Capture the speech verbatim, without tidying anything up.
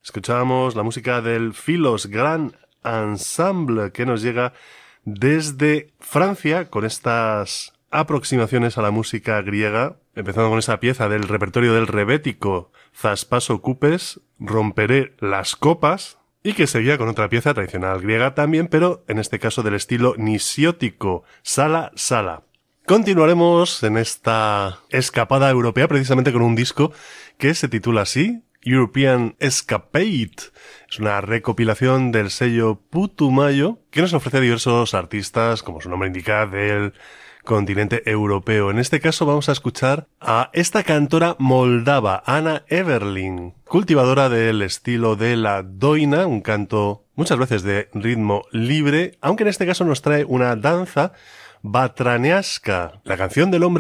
Escuchábamos la música del Philos Grand Ensemble que nos llega desde Francia con estas aproximaciones a la música griega, empezando con esa pieza del repertorio del rebético Zaspaso Cupes, Romperé las copas, y que seguía con otra pieza tradicional griega también, pero en este caso del estilo nisiótico, Sala Sala. Continuaremos en esta escapada europea precisamente con un disco que se titula así, European Escapade. Es una recopilación del sello Putumayo que nos ofrece diversos artistas, como su nombre indica, del continente europeo. En este caso vamos a escuchar a esta cantora moldava, Anna Everlin, cultivadora del estilo de la doina, un canto muchas veces de ritmo libre, aunque en este caso nos trae una danza batraneasca. La canción del hombre